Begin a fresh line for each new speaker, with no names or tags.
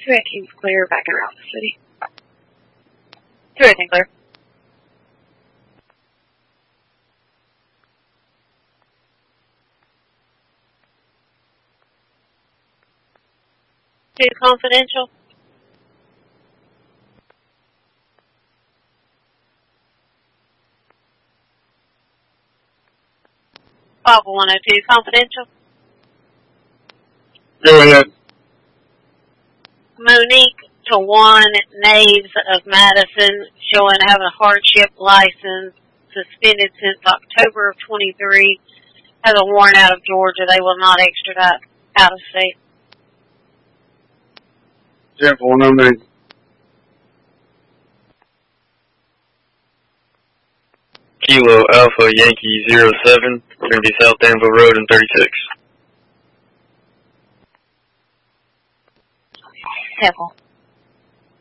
218's clear, back in Route City. 218 clear.
Two confidential. Papa 102 confidential.
Go ahead.
Monique to 1 Naves of Madison, showing having a hardship license, suspended since October of 23, has a warrant out of Georgia. They will not extradite out of state.
10-4,
Kilo Alpha Yankee 07, going to be South Danville Road in 36.
Careful.